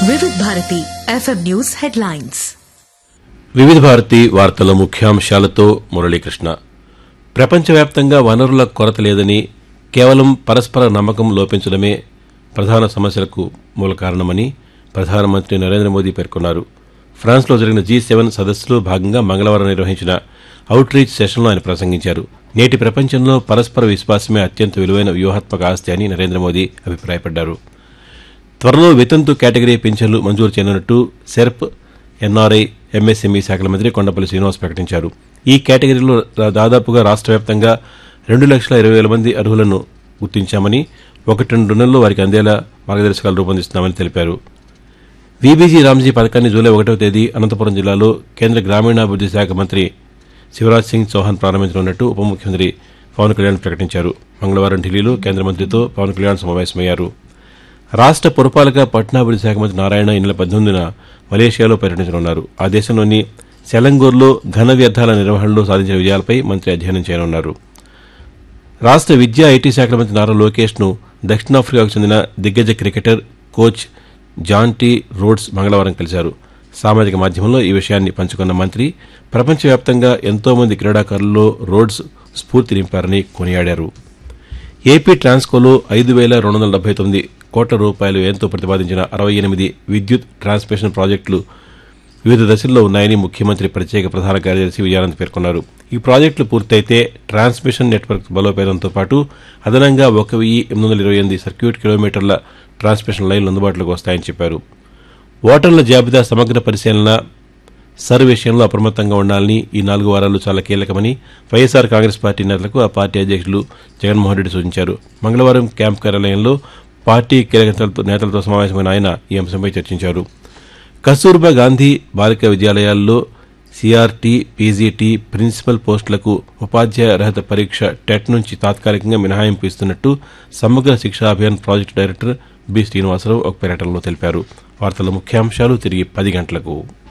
వివిధ Bharati FM news headlines. వివిధ భారతి వార్తల ముఖ్యాంశాలతో మురళీకృష్ణ. ప్రపంచవ్యాప్తంగా వనరుల కొరత లేదని, కేవలం పరస్పర నమ్మకం లోపించడమే ప్రధాన సమస్యలకు మూల కారణమని ప్రధానమంత్రి నరేంద్ర మోదీ పేర్కొన్నారు. ఫ్రాన్స్లో జరిగిన G7 సదస్సులో భాగంగా మంగళవారం నిర్వహించిన అవుట్ రీచ్ సెషన్లో ఆయన ప్రసంగించారు. నేటి ప్రపంచంలో పరస్పర విశ్వాసమే అత్యంత విలువైన వ్యూహాత్మక ఆస్తి అని నరేంద్ర మోదీ అభిప్రాయపడ్డారు. త్వరలో వితంతు కేటగిరీ పింఛన్లు మంజూరు చేయనున్నట్టు సెర్ప్, ఎన్ఆర్ఐ, ఎంఎస్ఎంఈ శాఖల మంత్రి కొండపల్లి శ్రీనివాస్ ప్రకటించారు. ఈ కేటగిరీలో దాదాపుగా రాష్ట్ర వ్యాప్తంగా 2,20,000 మంది అర్హులను గుర్తించామని, 1-2 నెలల్లో వారికి అందేలా మార్గదర్శకాలు రూపొందిస్తున్నామని తెలిపారు. వీబీజీ రామ్జీ పథకాన్ని జూలై 1వ తేదీ అనంతపురం జిల్లాలో కేంద్ర గ్రామీణాభివృద్ది శాఖ మంత్రి శివరాజ్ సింగ్ చౌహాన్ ప్రారంభించనున్నట్టు ఉప ముఖ్యమంత్రి పవన్ కళ్యాణ్ ప్రకటించారు. మంగళవారం ఢిల్లీలో కేంద్ర మంత్రితో పవన్ కళ్యాణ్ సమావేశమయ్యారు. రాష్ట్ర పురపాలక పట్టణాభివృద్ది శాఖ మంత్రి నారాయణ ఈ నెల 18న మలేషియాలో పర్యటించనున్నారు. ఆ దేశంలోని సెలంగూర్లో ఘన వ్యర్థాల నిర్వహణలో సాధించిన విజయాలపై మంత్రి అధ్యయనం చేయనున్నారు. రాష్ట్ర విద్యా ఐటీ శాఖల మంత్రి నారా లోకేష్ను దక్షిణాఫ్రికాకు చెందిన దిగ్గజ cricketer, coach John tea roads మంగళవారం కలిశారు. సామాజిక మాధ్యమంలో ఈ విషయాన్ని పంచుకున్న మంత్రి, ప్రపంచవ్యాప్తంగా ఎంతోమంది క్రీడాకారుల్లో రోడ్స్ స్ఫూర్తి నింపారని కొనియాడారు. ఏపీ ట్రాన్స్కోలో 5,279 కోట్ల రూపాయల వ్యయంతో ప్రతిపాదించిన 68 విద్యుత్ ట్రాన్స్మిషన్ ప్రాజెక్టులు వివిధ దశల్లో ఉన్నాయని ముఖ్యమంత్రి ప్రత్యేక ప్రధాన కార్యదర్శి విజయానంద్ పేర్కొన్నారు. ఈ ప్రాజెక్టులు పూర్తయితే ట్రాన్స్మిషన్ నెట్వర్క్ బలోపేతంతో పాటు అదనంగా 1,828 సర్క్యూట్ కిలోమీటర్ల ట్రాన్స్మిషన్ లైన్లు అందుబాటులోకి వస్తాయని చెప్పారు. ఓటర్ల జాబితా సమగ్ర పరిశీలన సర్ విషయంలో అప్రమత్తంగా ఉండాలని ఈ 4 వారాలు చాలా కీలకమని వైఎస్సార్ కాంగ్రెస్ పార్టీ నేతలకు ఆ పార్టీ అధ్యక్షులు జగన్మోహన్ రెడ్డి సూచించారు. మంగళవారం క్యాంపు కార్యాలయంలో పార్టీ కీలక నేతలతో సమావేశమైన ఆయన ఈ అంశంపై చర్చించారు. కస్తూర్బా గాంధీ బాలికా విద్యాలయాల్లో సిఆర్టీ, పీజీటీ ప్రిన్సిపల్ పోస్టులకు ఉపాధ్యాయ అర్హత పరీక్ష టెట్ నుంచి తాత్కాలికంగా మినహాయింపు ఇస్తున్నట్టు సమగ్ర శిక్షా Abhiyan project director B Srinivasarao ఒక ప్రకటనలో తెలిపారు. వార్తల ముఖ్యాంశాలు తిరిగి 10 గంటలకు.